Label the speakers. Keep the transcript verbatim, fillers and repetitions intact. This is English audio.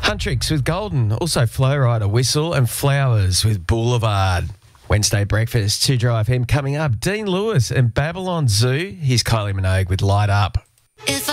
Speaker 1: Huntrix with Golden, also Flow Rider, Whistle, and Flowers with Boulevard. Wednesday breakfast, two Drive Him coming up. Dean Lewis and Babylon Zoo. Here's Kylie Minogue with Light Up.
Speaker 2: If